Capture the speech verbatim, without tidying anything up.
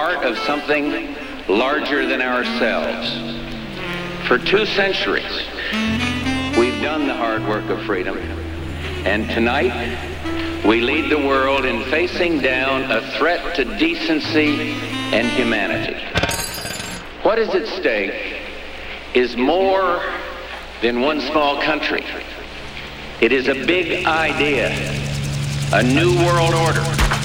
part of something larger than ourselves. For two centuries, we've done the hard work of freedom, and tonight, we lead the world in facing down a threat to decency and humanity. What is at stake is more than one small country. It is a big idea, a new world order.